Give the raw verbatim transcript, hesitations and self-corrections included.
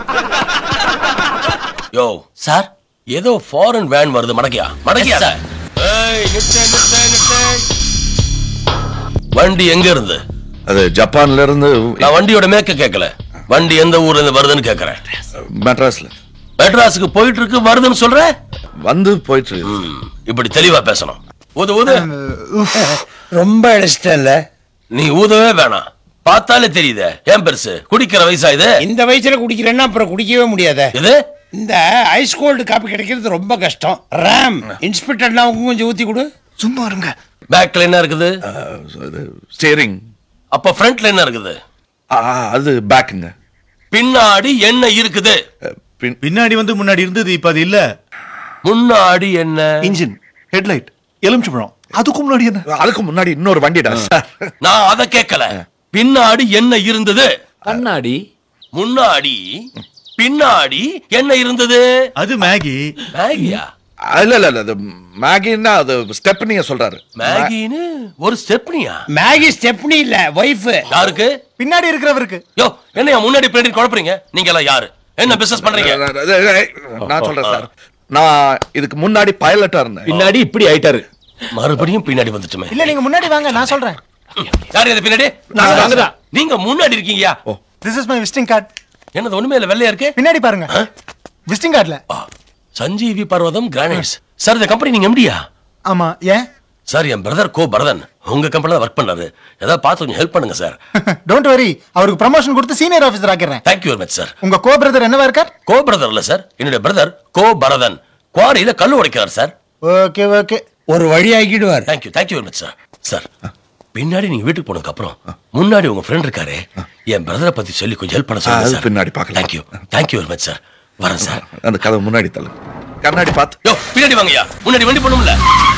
யோ sir, ஏதோ foreign van வருது. மடக்கியா மடக்கியா sir. ஏய் நிறுத்து நிறுத்து நிறுத்து. வண்டி எங்க இருந்து? அது ஜப்பான்ல இருந்து. நான் வண்டியோட மேக்க கேட்கல, வண்டி எந்த ஊர்ல இருந்து வருதுன்னு கேக்குறேன். மெட்ராஸ்ல. மெட்ராஸுக்கு போயிட்டு இருக்கு வருதுன்னு சொல்ற? வந்து போயிட்டு இருக்கு. இப்படி தெளிவா பேசணும். ஊது ஊது. ரொம்ப இடிச்சிட்டல. நீ ஊதவே வேணாம், பார்த்தாலே தெரியுதே. ஏன் பெருசு, குடிக்கிற வயசா இது? இந்த வயசுல குடிக்கிறேன்னா அப்புறம் குடிக்கவே முடியாத. இது இந்த ஐஸ் கோல்டு காப்பி கிடைக்கிறது ரொம்ப கஷ்டம். ராம் இன்ஸ்பெக்டர்லாம் கொஞ்சம் ஊத்தி கொடு. சும்மா இருங்க. பேக்ல என்ன இருக்குது? ஸ்டீரிங். அப்ப ஃப்ரண்ட்ல என்ன இருக்குது? அது பேக்குங்க. பின்னாடி என்ன இருக்குது? பின்னாடி வந்து முன்னாடி இருந்தது, இப்ப அது இல்ல. முன்னாடி என்ன? இன்ஜின், ஹெட்லைட், எலுமிச்சம்பழம். அதுக்கு முன்னாடி என்ன? அதுக்கு முன்னாடி இன்னொரு வண்டிடா சார். நான் அத கேட்கல. பின்னாடி என்ன இருந்தது? கண்ணாடி. முன்னாடி பின்னாடி என்ன இருந்தது? அது மேகி. மேகியா? இல்ல இல்ல இல்ல, அது மேகின்னா அது ஸ்டெப்னிய சொல்றாரு. மேகின்னு ஒரு ஸ்டெப்னியா? மேகி ஸ்டெப்னி இல்ல, வைஃப். யாருக்கு? பின்னாடி இருக்கிறவருக்கு. யோ என்னையா முன்னாடி பின்னாடி குழப்பறீங்க? நீங்க எல்லாம் யாரு? என்ன பிசினஸ் பண்றீங்க? நான் சொல்றேன் சார், நான் இதுக்கு முன்னாடி பைலட்டா இருந்தேன். பின்னாடி இப்படி ஆயிட்டாரு. மறுபடியும் பின்னாடி வந்துட்டுமே. இல்ல நீங்க முன்னாடி வாங்க, நான் சொல்றேன். யாரு இது பின்னாடி? நீங்க முன்னாடி இருக்கீங்கயா? This is my visiting card. என்னது ஒண்ணுமே இல்ல, வெள்ளையா இருக்கு. பின்னாடி பாருங்க, விசிட்டிங் கார்டுல. சஞ்சீவி பர்வதம் கிரானைட்ஸ். சார் இந்த கம்பெனி நீங்க எம்டியா? ஆமா. ஏன் சார், என் பிரதர் கோ பரதன் உங்க கம்பெனில ஒர்க் பண்றாரு. ஏதாவது பார்த்து கொஞ்சம் ஹெல்ப் பண்ணுங்க சார். டோன்ட் வரி, அவருக்கு ப்ரமோஷன் கொடுத்து senior officer ஆக்கிறேன். Thank you very much sir. உங்க கோ பிரதர் என்னவா இருக்கார்? கோ பிரதர் இல்ல சார், என்னுடைய பிரதர் கோ பரதன் குவாரியில கல்லு உடைக்கிறார் சார். ஓகே ஓகே, ஒரு வழி ஆக்கிடுவார். Thank you thank you very much sir. Sir பின்னாடி நீங்க வீட்டுக்கு போனதுக்கு அப்புறம் முன்னாடி உங்க ஃப்ரெண்ட் இருக்காரு, என் பிரதரை பத்தி சொல்லி கொஞ்சம் ஹெல்ப் பண்ண சொல்லுங்க சார். பின்னாடி பார்க்கலாம். Thank you thank you very much sir. வரேன் சார். அந்த கதை முன்னாடி தள்ளு. கண்ணாடி பார்த்து. யோ பின்னாடி வாங்கயா, முன்னாடி வண்டி போணும்ல.